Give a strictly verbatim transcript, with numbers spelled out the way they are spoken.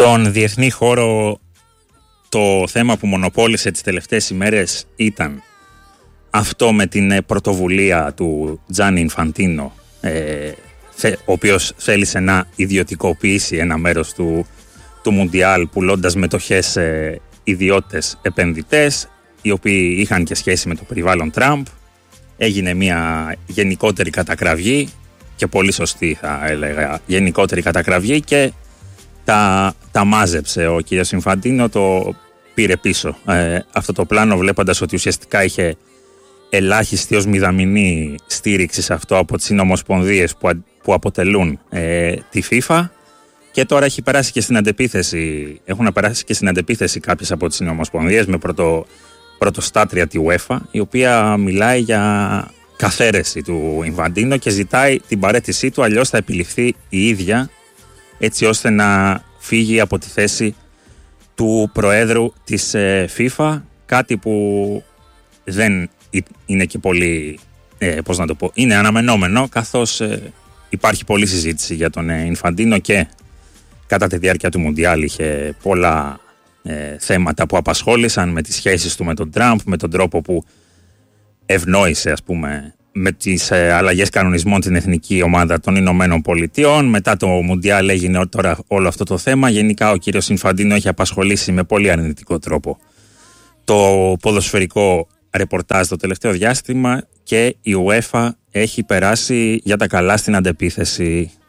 Στον διεθνή χώρο το θέμα που μονοπόλησε τις τελευταίες ημέρες ήταν αυτό με την πρωτοβουλία του Τζάνι Ινφαντίνο, ε, ο οποίος θέλησε να ιδιωτικοποιήσει ένα μέρος του, του Μουντιάλ πουλώντας μετοχές σε ιδιώτες επενδυτές οι οποίοι είχαν και σχέση με το περιβάλλον Τραμπ. Έγινε μια γενικότερη κατακραυγή και πολύ σωστή θα έλεγα γενικότερη κατακραυγή και τα, τα μάζεψε ο κύριος Ινφαντίνο, το πήρε πίσω ε, αυτό το πλάνο, βλέποντας ότι ουσιαστικά είχε ελάχιστη ως μηδαμινή στήριξη σε αυτό από τις συνομοσπονδίες που, που αποτελούν ε, τη FIFA, και τώρα έχει περάσει και στην αντεπίθεση, έχουν περάσει και στην αντεπίθεση κάποιες από τις συνομοσπονδίες με πρωτο, πρωτοστάτρια τη UEFA, η οποία μιλάει για καθαίρεση του Ινφαντίνο και ζητάει την παραίτησή του, αλλιώς θα επιληφθεί η ίδια έτσι ώστε να φύγει από τη θέση του Προέδρου της ε, FIFA, κάτι που δεν είναι και πολύ, ε, πώς να το πω, είναι αναμενόμενο, καθώς ε, υπάρχει πολλή συζήτηση για τον ε, Ινφαντίνο και κατά τη διάρκεια του Μουντιάλ είχε πολλά ε, θέματα που απασχόλησαν με τις σχέσεις του με τον Τραμπ, με τον τρόπο που ευνόησε, ας πούμε, με τις ε, αλλαγές κανονισμών την εθνική ομάδα των Ηνωμένων Πολιτειών. Μετά το Μουντιάλ έγινε τώρα όλο αυτό το θέμα. Γενικά ο κύριος Ινφαντίνο έχει απασχολήσει με πολύ αρνητικό τρόπο το ποδοσφαιρικό ρεπορτάζ το τελευταίο διάστημα και η UEFA έχει περάσει για τα καλά στην αντεπίθεση.